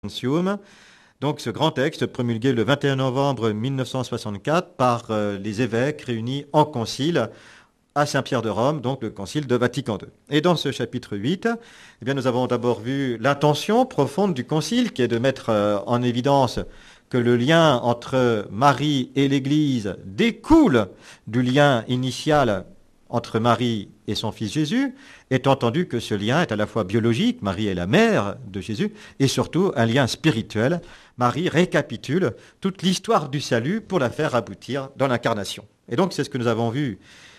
Gentium. Donc ce grand texte promulgué le 21 novembre 1964 par les évêques réunis en concile à Saint-Pierre de Rome, donc le concile de Vatican II. Et dans ce chapitre 8, eh bien, nous avons d'abord vu l'intention profonde du concile qui est de mettre en évidence que le lien entre Marie et l'Église découle du lien initial entre Marie et son fils Jésus, étant entendu que ce lien est à la fois biologique, Marie est la mère de Jésus, et surtout un lien spirituel. Marie récapitule toute l'histoire du salut pour la faire aboutir dans l'incarnation. Et donc c'est ce que nous avons vu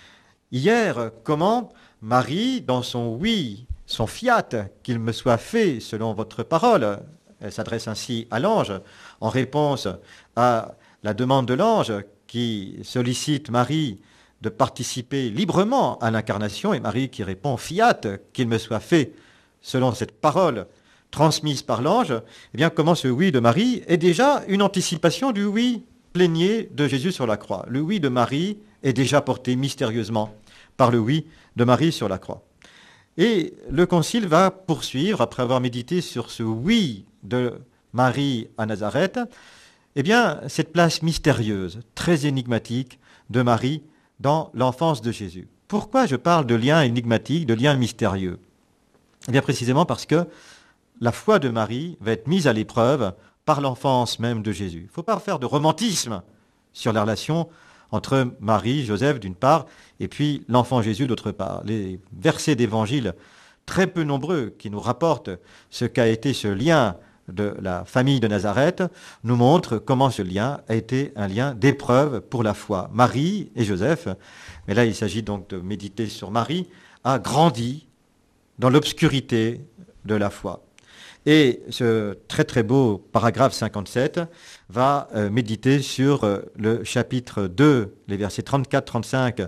hier, comment Marie, dans son oui, son fiat, qu'il me soit fait selon votre parole, elle s'adresse ainsi à l'ange, en réponse à la demande de l'ange qui sollicite Marie de participer librement à l'incarnation, et Marie qui répond fiat, qu'il me soit fait selon cette parole transmise par l'ange, eh bien comment ce oui de Marie est déjà une anticipation du oui plénier de Jésus sur la croix. Le oui de Marie est déjà porté mystérieusement par le oui de Marie sur la croix. Et le concile va poursuivre, après avoir médité sur ce oui de Marie à Nazareth, eh bien cette place mystérieuse, très énigmatique de Marie dans l'enfance de Jésus. Pourquoi je parle de lien énigmatique, de lien mystérieux ? Eh bien précisément parce que la foi de Marie va être mise à l'épreuve par l'enfance même de Jésus. Il ne faut pas faire de romantisme sur la relation entre Marie, Joseph d'une part, et puis l'enfant Jésus d'autre part. Les versets d'évangile très peu nombreux qui nous rapportent ce qu'a été ce lien de la famille de Nazareth nous montrent comment ce lien a été un lien d'épreuve pour la foi. Marie et Joseph, mais là il s'agit donc de méditer sur Marie, a grandi dans l'obscurité de la foi. Et ce très très beau paragraphe 57 va méditer sur le chapitre 2, les versets 34-35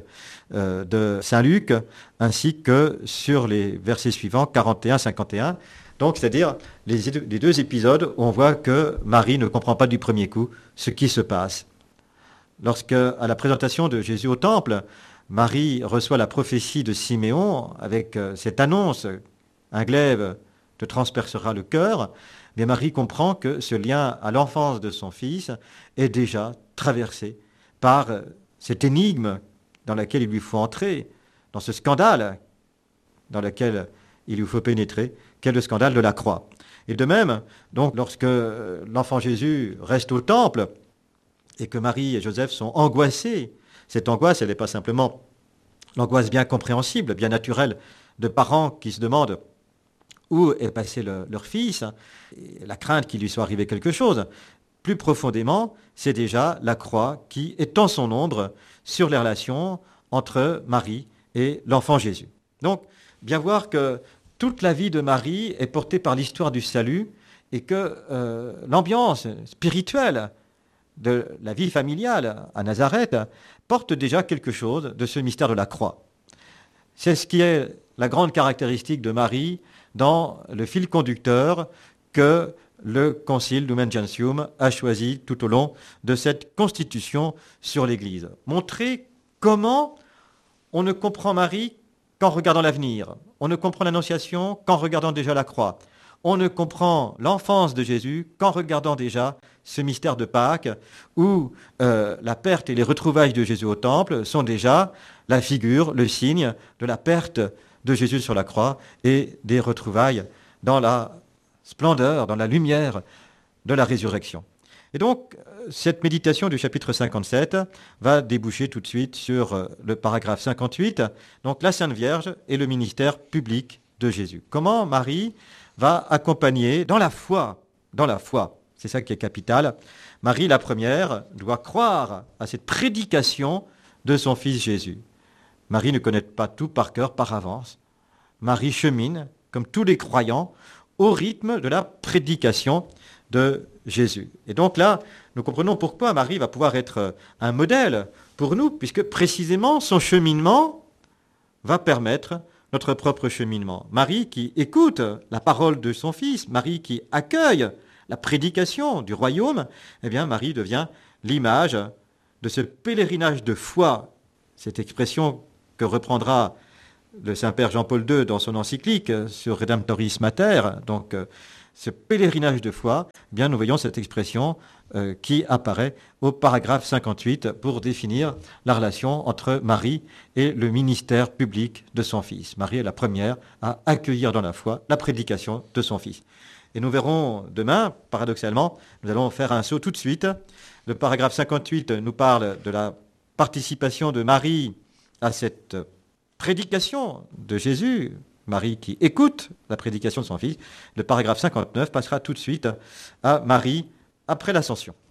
de Saint Luc, ainsi que sur les versets suivants, 41-51. Donc, c'est-à-dire les deux épisodes où on voit que Marie ne comprend pas du premier coup ce qui se passe. Lorsque, à la présentation de Jésus au temple, Marie reçoit la prophétie de Siméon avec cette annonce, un glaive te transpercera le cœur, mais Marie comprend que ce lien à l'enfance de son fils est déjà traversé par cette énigme dans laquelle il lui faut entrer, dans ce scandale dans lequel il lui faut pénétrer, qu'est le scandale de la croix. Et de même, donc, lorsque l'enfant Jésus reste au temple et que Marie et Joseph sont angoissés, cette angoisse, elle n'est pas simplement l'angoisse bien compréhensible, bien naturelle de parents qui se demandent où est passé leur fils, la crainte qu'il lui soit arrivé quelque chose. Plus profondément, c'est déjà la croix qui étend son ombre sur les relations entre Marie et l'enfant Jésus. Donc, bien voir que toute la vie de Marie est portée par l'histoire du salut et que l'ambiance spirituelle de la vie familiale à Nazareth porte déjà quelque chose de ce mystère de la croix. C'est ce qui est la grande caractéristique de Marie dans le fil conducteur que le concile Lumen Gentium a choisi tout au long de cette constitution sur l'Église. Montrer comment on ne comprend Marie qu'en regardant l'avenir. On ne comprend l'Annonciation qu'en regardant déjà la croix. On ne comprend l'enfance de Jésus qu'en regardant déjà ce mystère de Pâques où la perte et les retrouvailles de Jésus au temple sont déjà la figure, le signe de la perte de Jésus sur la croix et des retrouvailles dans la splendeur, dans la lumière de la résurrection. Et donc, cette méditation du chapitre 57 va déboucher tout de suite sur le paragraphe 58, donc la Sainte Vierge et le ministère public de Jésus. Comment Marie va accompagner dans la foi, c'est ça qui est capital. Marie, la première, doit croire à cette prédication de son fils Jésus. Marie ne connaît pas tout par cœur, par avance. Marie chemine, comme tous les croyants, au rythme de la prédication de Jésus. Et donc là, nous comprenons pourquoi Marie va pouvoir être un modèle pour nous, puisque précisément son cheminement va permettre notre propre cheminement. Marie qui écoute la parole de son fils, Marie qui accueille la prédication du royaume, eh bien Marie devient l'image de ce pèlerinage de foi, cette expression que reprendra le Saint-Père Jean-Paul II dans son encyclique sur Redemptoris Mater, donc ce pèlerinage de foi, eh bien nous voyons cette expression qui apparaît au paragraphe 58 pour définir la relation entre Marie et le ministère public de son Fils. Marie est la première à accueillir dans la foi la prédication de son Fils. Et nous verrons demain, paradoxalement, nous allons faire un saut tout de suite. Le paragraphe 58 nous parle de la participation de Marie à cette prédication de Jésus, Marie qui écoute la prédication de son Fils. Le paragraphe 59 passera tout de suite à Marie après l'Ascension.